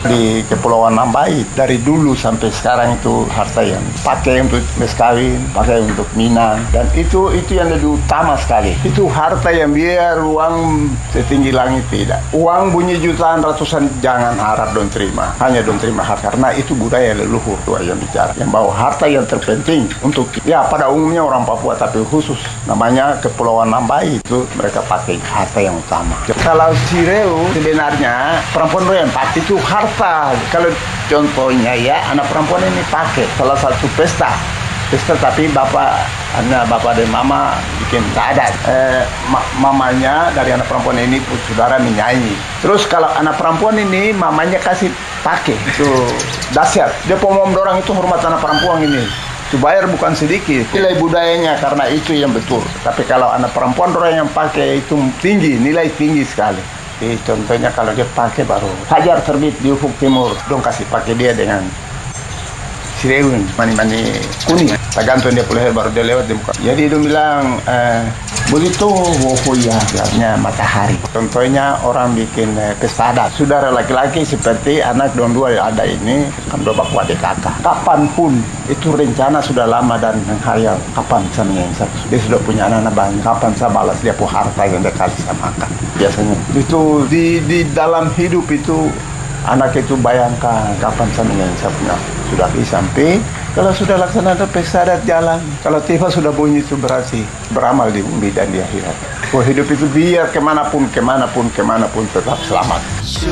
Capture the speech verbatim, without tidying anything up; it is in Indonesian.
Di Kepulauan Nambai dari dulu sampai sekarang itu harta yang pakai untuk kawin, pakai untuk minang, dan itu itu yang lebih utama sekali. Itu harta yang biar uang setinggi langit tidak. Uang bunyi jutaan ratusan jangan harap don terima, hanya don terima harta, karena itu budaya leluhur tua yang bicara. Yang bawa harta yang terpenting untuk ya pada umumnya orang Papua, tapi khusus namanya Kepulauan Nambai itu mereka pakai harta yang utama. Kalau Sireu sebenarnya perempuan yang pakai itu harta. Kalau contohnya ya anak perempuan ini pakai salah satu pesta pesta tapi bapak anak bapak dan mama bikin adat, eh, ma mamanya dari anak perempuan ini saudara menyanyi. Terus kalau anak perempuan ini mamanya kasih pakai itu dahsyat. Dia pemom dorang itu hormat anak perempuan ini. Itu bayar bukan sedikit. Nilai budayanya karena itu yang betul. Tapi kalau anak perempuan orang yang pakai itu tinggi, nilai tinggi sekali. Jadi contohnya kalau dia pakai baru Fajar terbit di ufuk timur, dong kasih pakai dia dengan Sireun, mani-mani kuning. Tergantung dia pulih baru dia lewat di muka. Jadi dia bilang eh, begitu wohoya, artinya matahari. Contohnya orang bikin eh, pesta adat. Saudara laki-laki seperti anak dong dua yang ada ini, kan dua baku adik kakak. Kapanpun itu rencana sudah lama dan menghayal. Kapan saya menyengsap? Dia sudah punya anak-anak banyak. Kapan saya balas dia punya harta yang dia kasih sama makan. Biasanya itu di di dalam hidup itu anak itu bayangkan kapan saya menyengsap punya. Sudah sampai kalau sudah laksanakan pesta adat jalan, kalau tiba sudah bunyi itu berarti beramal di bumi dan di akhirat. Oh, hidup itu biar kemanapun, kemanapun, kemanapun tetap selamat.